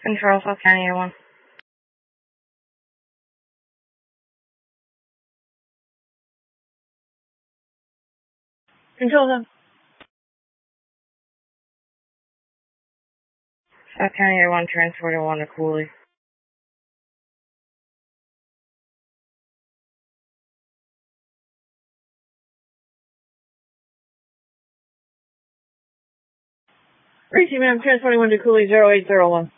Control South County A1. Control them. South County A1, transport A1 to Cooley. Reaching ma'am, transport A1 to Cooley 0801.